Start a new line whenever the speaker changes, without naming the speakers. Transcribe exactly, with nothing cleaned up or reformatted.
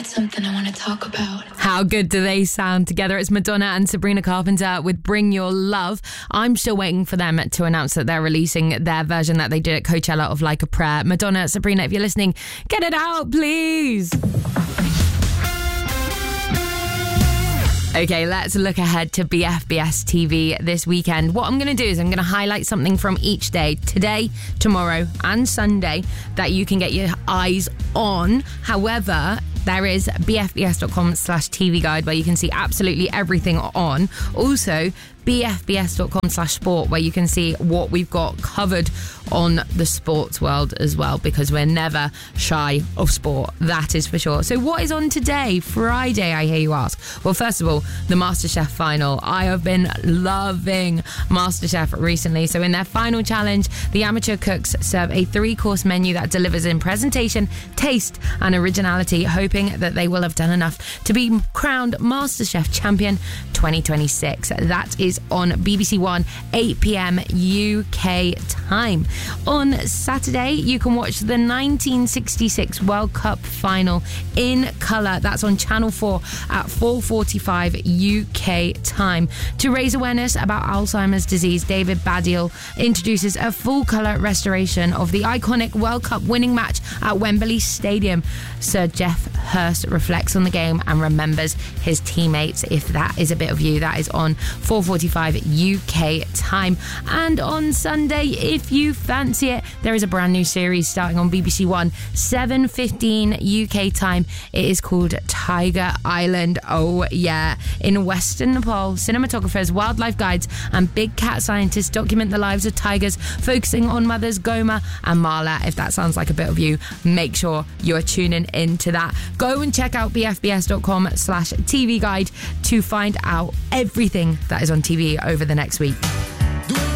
got something I want to talk about.
How good do they sound together? It's Madonna and Sabrina Carpenter with Bring Your Love. I'm still waiting for them to announce that they're releasing their version that they did at Coachella of Like a Prayer. Madonna, Sabrina, if you're listening, get it out, please. Okay, let's look ahead to B F B S T V this weekend. What I'm going to do is I'm going to highlight something from each day, today, tomorrow and Sunday, that you can get your eyes on. However, there is bfbs.com slash TV guide where you can see absolutely everything on. Also, bfbs.com slash sport where you can see what we've got covered on the sports world as well, because we're never shy of sport, that is for sure. So what is on today, Friday, I hear you ask? Well, first of all, the MasterChef final. I have been loving MasterChef recently. So in their final challenge, the amateur cooks serve a three-course menu that delivers in presentation, taste and originality, hoping that they will have done enough to be crowned MasterChef champion twenty twenty-six. That is on B B C One, eight p.m. U K time. On Saturday, you can watch the nineteen sixty-six World Cup final in colour. That's on Channel four at four forty-five U K time. To raise awareness about Alzheimer's disease, David Baddiel introduces a full-colour restoration of the iconic World Cup winning match at Wembley Stadium. Sir Geoff Hurst reflects on the game and remembers his teammates. If that is a bit of you, that is on four forty-five U K time. And on Sunday, if you fancy it, there is a brand new series starting on B B C One, seven fifteen U K time. It is called Tiger Island. Oh yeah. In Western Nepal, cinematographers, wildlife guides and big cat scientists document the lives of tigers, focusing on mothers Goma and Mala. If that sounds like a bit of you, make sure you're tuning into that. Go and check out bfbs.com slash TV guide to find out everything that is on T V over the next week.